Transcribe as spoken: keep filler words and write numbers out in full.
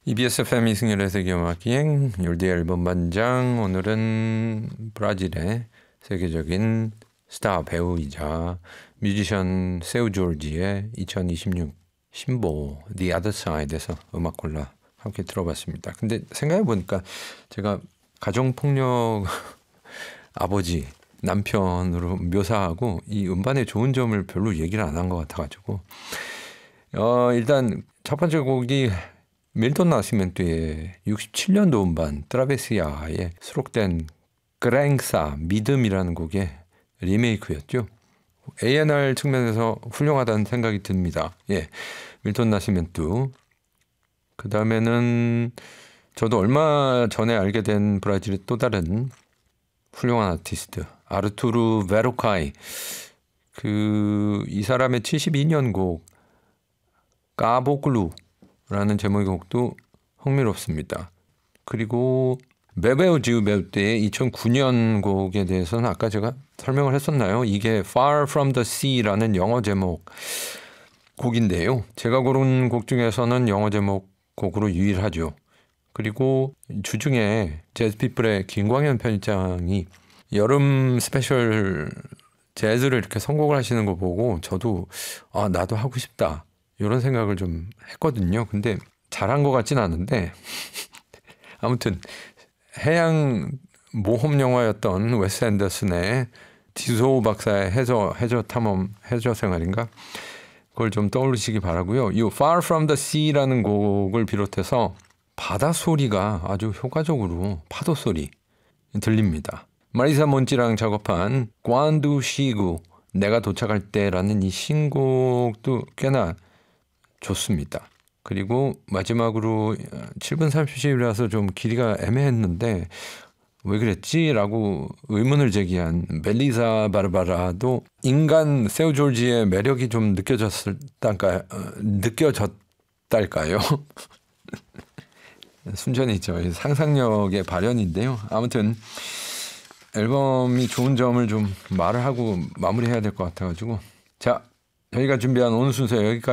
이비에스 에프엠 이승열의 세계음악기행 열디 앨범 반장. 오늘은 브라질의 세계적인 스타 배우이자 뮤지션 세우 졸지의 이천이십육 신보 The Other Side에서 음악 골라 함께 들어봤습니다. 근데 생각해보니까 제가 가정폭력 아버지 남편으로 묘사하고 이 음반의 좋은 점을 별로 얘기를 안 한 것 같아가지고 어, 일단 첫 번째 곡이 밀톤 나시멘토의 육십칠 년도 음반 트라베시아에 수록된 그랭사 믿음이라는 곡의 리메이크였죠. 에이 앤 알 측면에서 훌륭하다는 생각이 듭니다. 예, 밀톤 나시멘토. 그 다음에는 저도 얼마 전에 알게 된 브라질의 또 다른 훌륭한 아티스트 아르투르 베로카이. 그 이 사람의 칠십이 년 곡 까보글루라는 제목의 곡도 흥미롭습니다. 그리고 베베오 지우베우 때의 이천구 년 곡에 대해서는 아까 제가 설명을 했었나요? 이게 Far From The Sea라는 영어 제목 곡인데요. 제가 고른 곡 중에서는 영어 제목 곡으로 유일하죠. 그리고 주중에 재즈피플의 김광현 편집장이 여름 스페셜 재즈를 이렇게 선곡을 하시는 거 보고 저도 아 나도 하고 싶다 이런 생각을 좀 했거든요. 근데 잘한 것 같진 않은데 아무튼 해양 모험 영화였던 웨스 앤더슨의 디소 박사의 해저 해저 탐험 해저 생활인가 그걸 좀 떠올리시기 바라고요. 이 Far From The Sea라는 곡을 비롯해서 바다 소리가 아주 효과적으로 파도 소리 들립니다. 마리사 몬티랑 작업한 관두 시구 내가 도착할 때라는 이 신곡도 꽤나 좋습니다. 그리고 마지막으로 칠 분 삼십 초이라서 좀 길이가 애매했는데 왜 그랬지? 라고 의문을 제기한 멜리사 바르바라도 인간 세우 졸지의 매력이 좀 느껴졌을까요? 느껴졌달까요? 순전히죠. 상상력의 발현인데요. 아무튼 앨범이 좋은 점을 좀 말을 하고 마무리해야 될 것 같아가지고 자, 저희가 준비한 오늘 순서 여기까지